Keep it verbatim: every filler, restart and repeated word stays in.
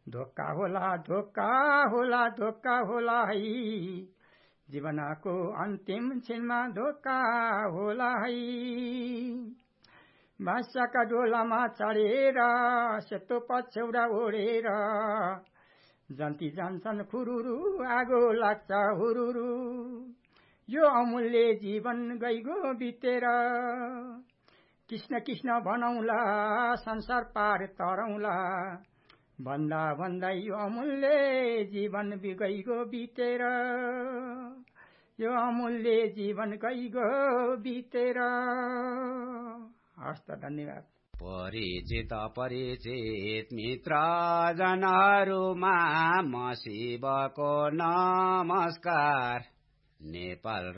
धोका होला धोका होला धोका होला है जीवनको अन्तिम क्षणमा धोका होला है भाषाका डोलामा चढेर सेतो पछौडा ओढेर जन्ती जान्छन् खुरुरु आगो लाग्छ हुरुरु यो अमूल्य जीवन गइगो बितेर कृष्ण कृष्ण भनौला संसार पार तरौला भन्दा भन्दा यो अमूल्य जीवन गइगो बितेर यो अमूल्य जीवन गइगो बितेर। हस्त धन्यवाद। परिचित अपरिचित मित्र जनहरूमा म शिवको नमस्कार। नेपाल